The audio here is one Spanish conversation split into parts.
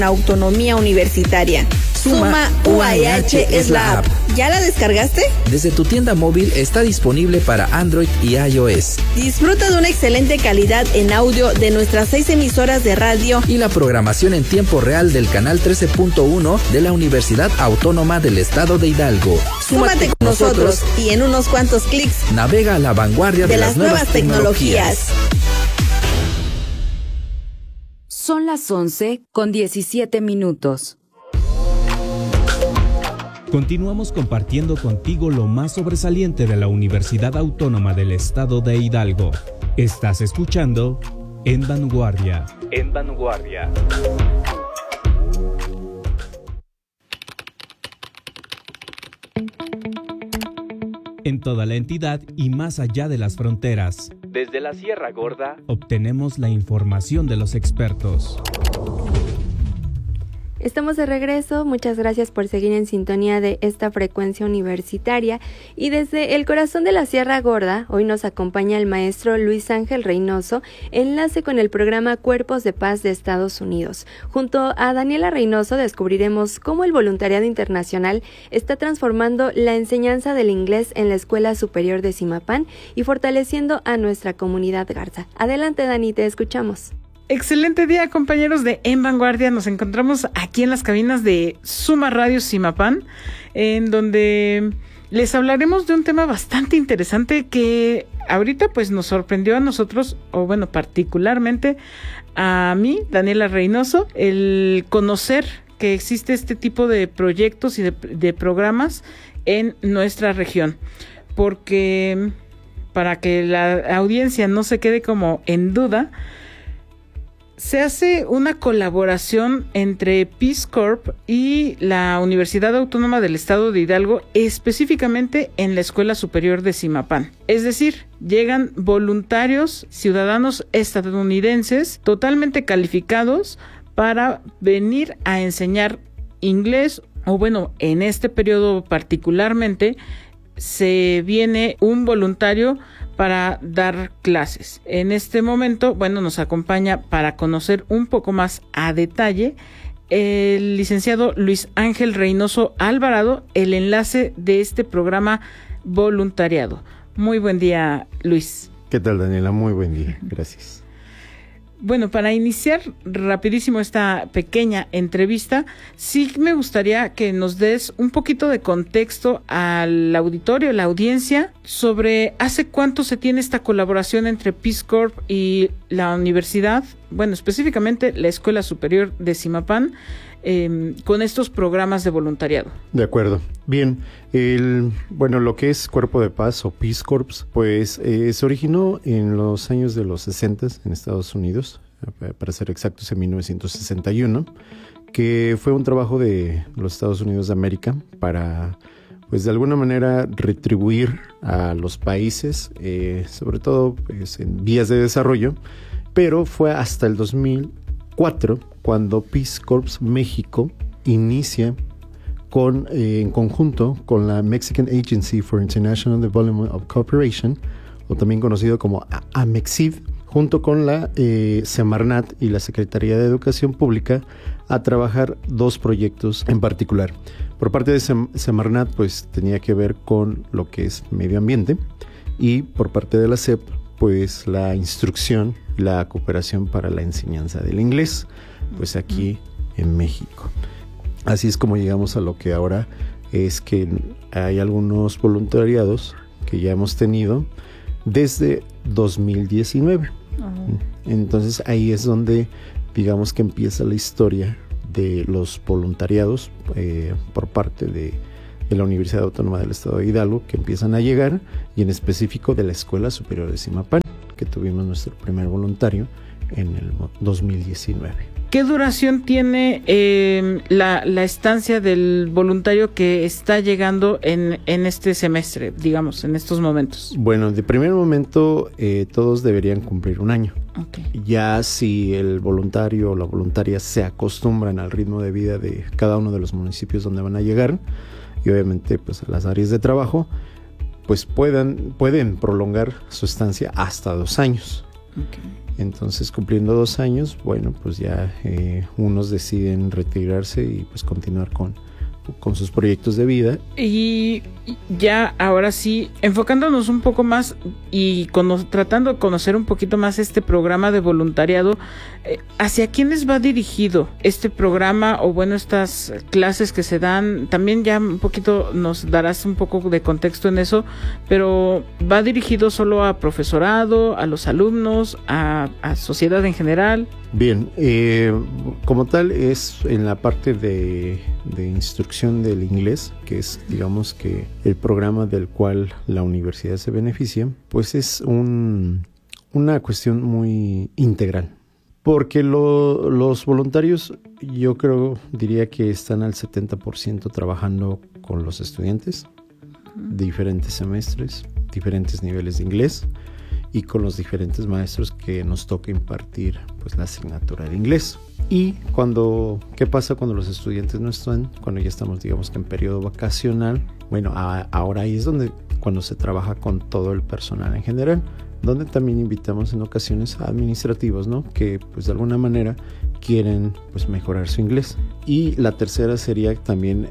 autonomía universitaria. Suma UAH es la app. ¿Ya la descargaste? Desde tu tienda móvil está disponible para Android y iOS. Disfruta de una excelente calidad en audio de nuestras 6 emisoras de radio y la programación en tiempo real del canal 13.1 de la Universidad Autónoma del Estado de Hidalgo. Súmate con nosotros y en unos cuantos clics navega a la vanguardia de las nuevas tecnologías. Son las 11:17. Continuamos compartiendo contigo lo más sobresaliente de la Universidad Autónoma del Estado de Hidalgo. Estás escuchando En Vanguardia. En Vanguardia. En toda la entidad y más allá de las fronteras. Desde la Sierra Gorda, obtenemos la información de los expertos. Estamos de regreso, muchas gracias por seguir en sintonía de esta frecuencia universitaria y desde el corazón de la Sierra Gorda, hoy nos acompaña el maestro Luis Ángel Reynoso, enlace con el programa Cuerpos de Paz de Estados Unidos. Junto a Daniela Reynoso descubriremos cómo el voluntariado internacional está transformando la enseñanza del inglés en la Escuela Superior de Zimapán y fortaleciendo a nuestra comunidad garza. Adelante, Dani, te escuchamos. Excelente día, compañeros de En Vanguardia. Nos encontramos aquí en las cabinas de Suma Radio Zimapán, en donde les hablaremos de un tema bastante interesante que ahorita pues nos sorprendió a nosotros, o bueno, particularmente a mí, Daniela Reynoso, el conocer que existe este tipo de proyectos y de programas en nuestra región. Porque para que la audiencia no se quede como en duda, se hace una colaboración entre Peace Corp y la Universidad Autónoma del Estado de Hidalgo, específicamente en la Escuela Superior de Zimapán. Es decir, llegan voluntarios ciudadanos estadounidenses totalmente calificados para venir a enseñar inglés, o bueno, en este periodo particularmente se viene un voluntario para dar clases. En este momento, bueno, nos acompaña para conocer un poco más a detalle el licenciado Luis Ángel Reynoso Alvarado, el enlace de este programa voluntariado. Muy buen día, Luis. ¿Qué tal, Daniela? Muy buen día, gracias. Bueno, para iniciar rapidísimo esta pequeña entrevista, sí me gustaría que nos des un poquito de contexto al auditorio, la audiencia, sobre hace cuánto se tiene esta colaboración entre Peace Corp y la universidad, bueno, específicamente la Escuela Superior de Zimapán, con estos programas de voluntariado. De acuerdo. Bien, lo que es Cuerpo de Paz o Peace Corps, pues se originó en los años de los 60 en Estados Unidos, para ser exactos en 1961, que fue un trabajo de los Estados Unidos de América para, pues de alguna manera, retribuir a los países, sobre todo pues, en vías de desarrollo, pero fue hasta el 2004 cuando Peace Corps México inicia en conjunto con la Mexican Agency for International Development of Cooperation, o también conocido como AMEXID, junto con la Semarnat y la Secretaría de Educación Pública, a trabajar dos proyectos en particular. Por parte de Semarnat, pues tenía que ver con lo que es medio ambiente, y por parte de la SEP, pues la instrucción, la cooperación para la enseñanza del inglés, pues aquí en México. Así es como llegamos a lo que ahora es que hay algunos voluntariados que ya hemos tenido desde 2019. Entonces ahí es donde digamos que empieza la historia de los voluntariados por parte de la Universidad Autónoma del Estado de Hidalgo, que empiezan a llegar, y en específico de la Escuela Superior de Zimapán, que tuvimos nuestro primer voluntario en el 2019. ¿Qué duración tiene la estancia del voluntario que está llegando en este semestre, digamos, en estos momentos? Bueno, de primer momento todos deberían cumplir un año. Okay. Ya si el voluntario o la voluntaria se acostumbran al ritmo de vida de cada uno de los municipios donde van a llegar, y obviamente pues a las áreas de trabajo, pues pueden prolongar su estancia hasta 2 años. Entonces, cumpliendo 2 años, bueno, pues ya unos deciden retirarse y pues continuar con sus proyectos de vida. Y ya ahora sí, enfocándonos un poco más y tratando de conocer un poquito más este programa de voluntariado, ¿hacia quiénes va dirigido este programa o bueno, estas clases que se dan? También ya un poquito nos darás un poco de contexto en eso, pero ¿va dirigido solo a profesorado, a los alumnos, a sociedad en general? Bien, como tal es en la parte de instrucción del inglés, que es digamos que el programa del cual la universidad se beneficia, pues es una cuestión muy integral, porque los voluntarios yo diría que están al 70% trabajando con los estudiantes, diferentes semestres, diferentes niveles de inglés, y con los diferentes maestros que nos toca impartir pues la asignatura de inglés. Y ¿qué pasa cuando los estudiantes no están? Cuando ya estamos digamos que en periodo vacacional, bueno, ahora ahí es cuando se trabaja con todo el personal en general, donde también invitamos en ocasiones a administrativos, ¿no? Que pues de alguna manera quieren pues mejorar su inglés. Y la tercera sería también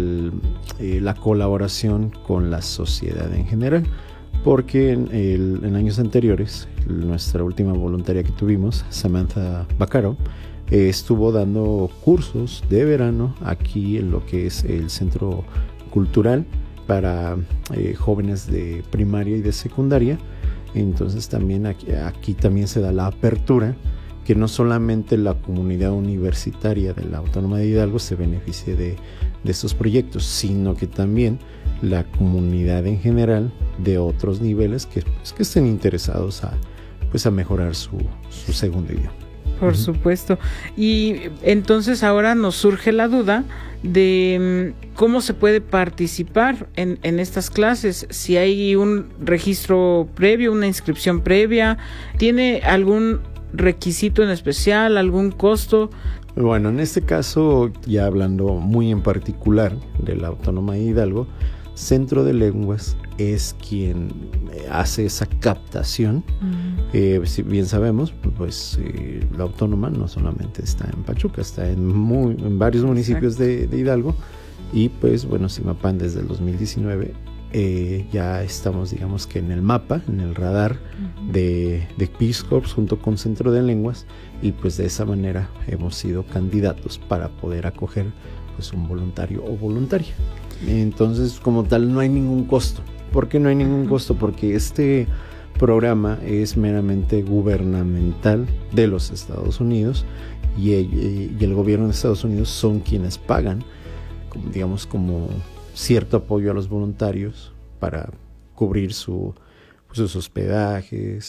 la colaboración con la sociedad en general, porque en años anteriores nuestra última voluntaria que tuvimos, Samantha Baccaro, estuvo dando cursos de verano aquí en lo que es el centro cultural para jóvenes de primaria y de secundaria. Entonces también aquí también se da la apertura que no solamente la comunidad universitaria de la Autónoma de Hidalgo se beneficie de estos proyectos, sino que también la comunidad en general de otros niveles que estén interesados a mejorar su segundo idioma. Por supuesto. Y entonces ahora nos surge la duda de cómo se puede participar en estas clases, si hay un registro previo, una inscripción previa, ¿tiene algún requisito en especial, algún costo? Bueno, en este caso, ya hablando muy en particular de la Autónoma de Hidalgo, Centro de Lenguas es quien hace esa captación. Si bien sabemos, pues la Autónoma no solamente está en Pachuca, está en varios municipios de Hidalgo, y pues bueno, CIMAPAN desde el 2019 ya estamos digamos que en el mapa, en el radar de Peace Corps junto con Centro de Lenguas, y pues de esa manera hemos sido candidatos para poder acoger pues un voluntario o voluntaria. Entonces, como tal, no hay ningún costo. ¿Por qué no hay ningún costo? Porque este programa es meramente gubernamental de los Estados Unidos, y el gobierno de Estados Unidos son quienes pagan, como cierto apoyo a los voluntarios para cubrir sus hospedajes,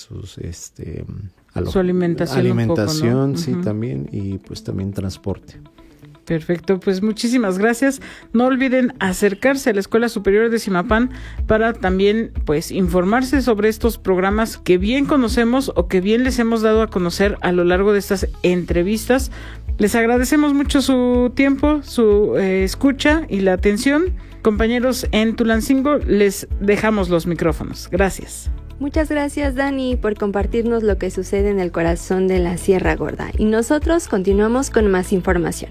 su alimentación, ¿no? Sí, también, y pues también transporte. Perfecto, pues muchísimas gracias. No olviden acercarse a la Escuela Superior de CIMAPAN para también pues informarse sobre estos programas que bien conocemos o que bien les hemos dado a conocer a lo largo de estas entrevistas. Les agradecemos mucho su tiempo, su escucha y la atención. Compañeros, en Tulancingo les dejamos los micrófonos. Gracias. Muchas gracias, Dani, por compartirnos lo que sucede en el corazón de la Sierra Gorda. Y nosotros continuamos con más información.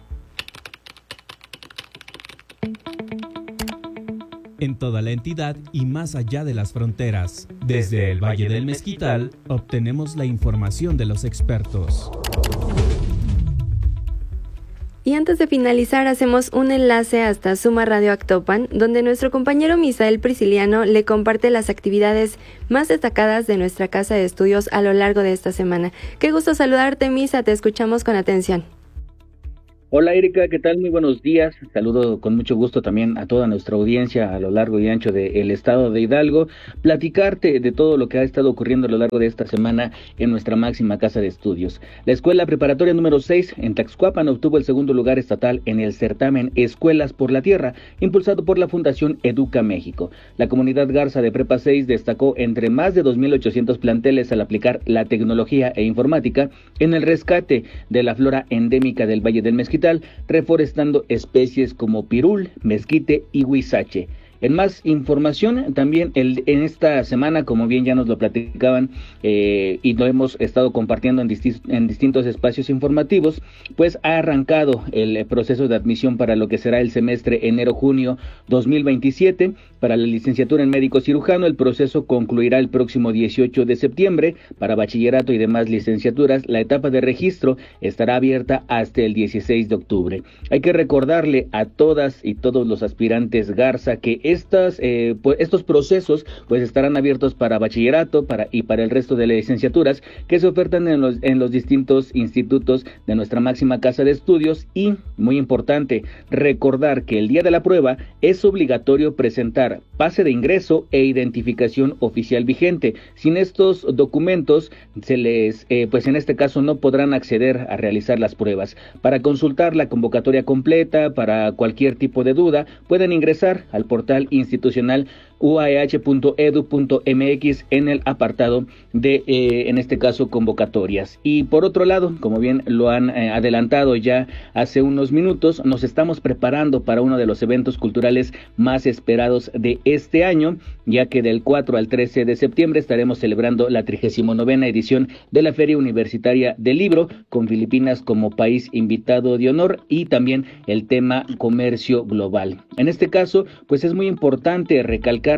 En toda la entidad y más allá de las fronteras, desde el Valle del Mezquital, obtenemos la información de los expertos. Y antes de finalizar, hacemos un enlace hasta Suma Radio Actopan, donde nuestro compañero Misael Prisciliano le comparte las actividades más destacadas de nuestra casa de estudios a lo largo de esta semana. Qué gusto saludarte, Misa, te escuchamos con atención. Hola Erika, ¿qué tal? Muy buenos días. Saludo con mucho gusto también a toda nuestra audiencia a lo largo y ancho del estado de Hidalgo. Platicarte de todo lo que ha estado ocurriendo a lo largo de esta semana en nuestra máxima casa de estudios. La Escuela Preparatoria número 6 en Tlaxcuapan obtuvo el segundo lugar estatal en el certamen Escuelas por la Tierra, impulsado por la Fundación Educa México. La comunidad Garza de Prepa 6 destacó entre más de 2,800 planteles al aplicar la tecnología e informática en el rescate de la flora endémica del Valle del Mezquital, reforestando especies como pirul, mezquite y huizache. En más información, también en esta semana, como bien ya nos lo platicaban y lo hemos estado compartiendo en distintos espacios informativos, pues ha arrancado el proceso de admisión para lo que será el semestre enero-junio 2027. Para la licenciatura en médico cirujano, el proceso concluirá el próximo 18 de septiembre. Para bachillerato y demás licenciaturas, la etapa de registro estará abierta hasta el 16 de octubre. Hay que recordarle a todas y todos los aspirantes Garza que estos procesos pues estarán abiertos para bachillerato y para el resto de las licenciaturas que se ofertan en los distintos institutos de nuestra máxima casa de estudios. Y, muy importante, recordar que el día de la prueba es obligatorio presentar pase de ingreso e identificación oficial vigente. Sin estos documentos, pues en este caso no podrán acceder a realizar las pruebas. Para consultar la convocatoria completa, para cualquier tipo de duda, pueden ingresar al portal institucional uaeh.edu.mx en el apartado de, en este caso, convocatorias. Y por otro lado, como bien lo han adelantado ya hace unos minutos, nos estamos preparando para uno de los eventos culturales más esperados de este año, ya que del 4 al 13 de septiembre estaremos celebrando la 39ª edición de la Feria Universitaria del Libro, con Filipinas como país invitado de honor y también el tema comercio global. En este caso, pues es muy importante recalcar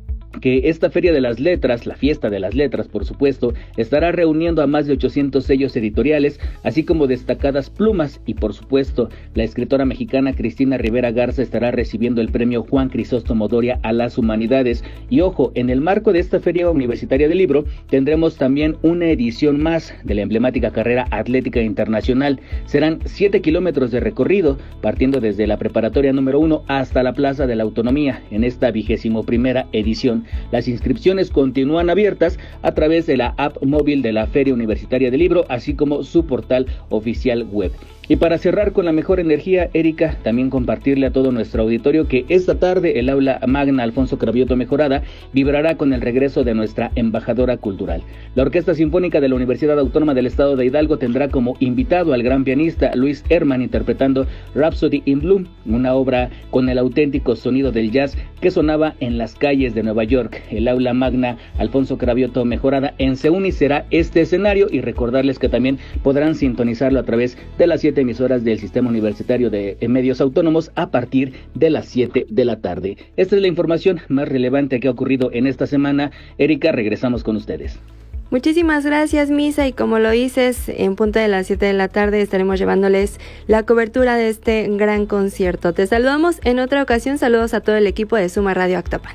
que esta Feria de las Letras, la Fiesta de las Letras, por supuesto, estará reuniendo a más de 800 sellos editoriales, así como destacadas plumas, y por supuesto, la escritora mexicana Cristina Rivera Garza estará recibiendo el premio Juan Crisóstomo Doria a las Humanidades. Y ojo, en el marco de esta Feria Universitaria del Libro, tendremos también una edición más de la emblemática carrera atlética internacional. Serán 7 kilómetros de recorrido, partiendo desde la preparatoria número 1 hasta la Plaza de la Autonomía, en esta 21ª edición. Las inscripciones continúan abiertas a través de la app móvil de la Feria Universitaria del Libro, así como su portal oficial web. Y para cerrar con la mejor energía, Erika, también compartirle a todo nuestro auditorio que esta tarde el aula magna Alfonso Cravioto Mejorada vibrará con el regreso de nuestra embajadora cultural. La Orquesta Sinfónica de la Universidad Autónoma del Estado de Hidalgo tendrá como invitado al gran pianista Luis Herman interpretando Rhapsody in Blue, una obra con el auténtico sonido del jazz que sonaba en las calles de Nueva York. El aula magna Alfonso Cravioto Mejorada en Seúnich será este escenario, y recordarles que también podrán sintonizarlo a través de las 7 emisoras del Sistema Universitario de Medios Autónomos a partir de las 7 de la tarde. Esta es la información más relevante que ha ocurrido en esta semana. Erika, regresamos con ustedes. Muchísimas gracias, Misa, y como lo dices, en punto de las 7 de la tarde estaremos llevándoles la cobertura de este gran concierto. Te saludamos en otra ocasión. Saludos a todo el equipo de Suma Radio Actopan.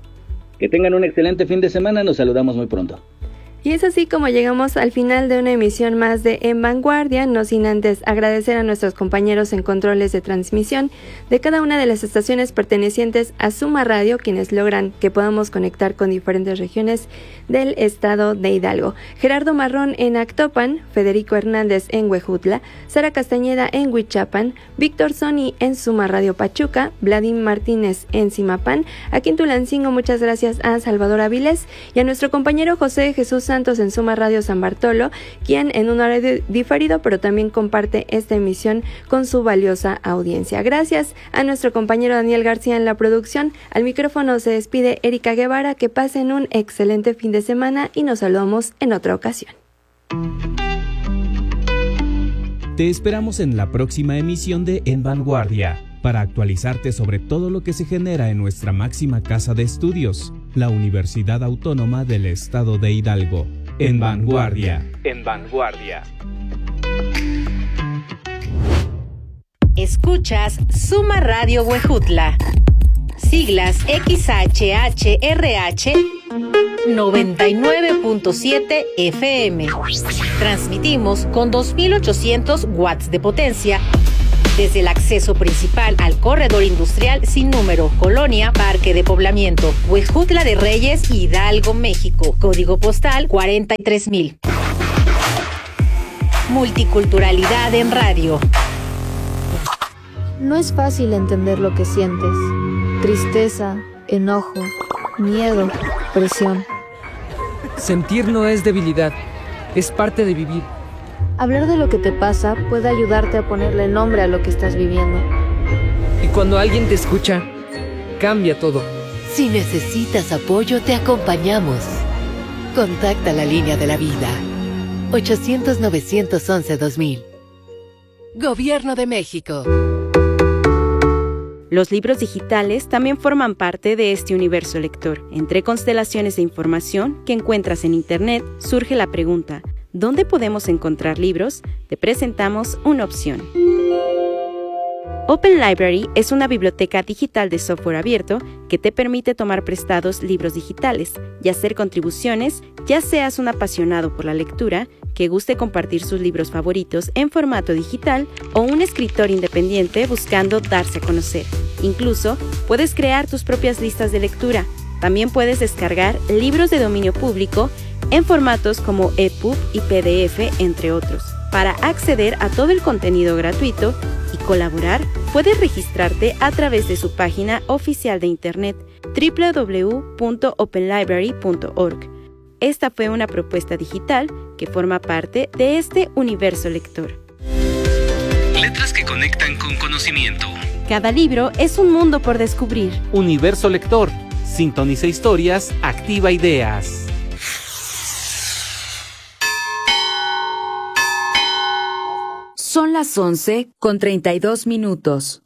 Que tengan un excelente fin de semana. Nos saludamos muy pronto. Y es así como llegamos al final de una emisión más de En Vanguardia, no sin antes agradecer a nuestros compañeros en controles de transmisión de cada una de las estaciones pertenecientes a Suma Radio, quienes logran que podamos conectar con diferentes regiones del estado de Hidalgo. Gerardo Marrón en Actopan, Federico Hernández en Huejutla, Sara Castañeda en Huichapan, Víctor Soni en Suma Radio Pachuca, Vladimir Martínez en Zimapán, aquí en Tulancingo muchas gracias a Salvador Avilés y a nuestro compañero José Jesús Santos en Suma Radio San Bartolo, quien en un horario diferido pero también comparte esta emisión con su valiosa audiencia. Gracias a nuestro compañero Daniel García en la producción. Al micrófono se despide Erika Guevara. Que pasen un excelente fin de semana y nos saludamos en otra ocasión. Te esperamos en la próxima emisión de En Vanguardia para actualizarte sobre todo lo que se genera en nuestra máxima casa de estudios, la Universidad Autónoma del Estado de Hidalgo. En Vanguardia. En Vanguardia. Escuchas Suma Radio Huejutla. Siglas XHHRH 99.7 FM. Transmitimos con 2.800 watts de potencia desde el acceso principal al corredor industrial sin número, Colonia Parque de Poblamiento, Huejutla de Reyes, Hidalgo, México. Código postal 43,000. Multiculturalidad en radio. No es fácil entender lo que sientes. Tristeza, enojo, miedo, presión. Sentir no es debilidad, es parte de vivir. Hablar de lo que te pasa puede ayudarte a ponerle nombre a lo que estás viviendo. Y cuando alguien te escucha, cambia todo. Si necesitas apoyo, te acompañamos. Contacta la línea de la vida. 800-911-2000. Gobierno de México. Los libros digitales también forman parte de este universo lector. Entre constelaciones de información que encuentras en Internet, surge la pregunta, ¿dónde podemos encontrar libros? Te presentamos una opción. Open Library es una biblioteca digital de software abierto que te permite tomar prestados libros digitales y hacer contribuciones, ya seas un apasionado por la lectura, que guste compartir sus libros favoritos en formato digital o un escritor independiente buscando darse a conocer. Incluso puedes crear tus propias listas de lectura. También puedes descargar libros de dominio público en formatos como EPUB y PDF, entre otros. Para acceder a todo el contenido gratuito y colaborar, puedes registrarte a través de su página oficial de internet www.openlibrary.org. Esta fue una propuesta digital que forma parte de este universo lector. Letras que conectan con conocimiento. Cada libro es un mundo por descubrir. Universo lector. Sintoniza historias, activa ideas. Son las 11:32 minutos.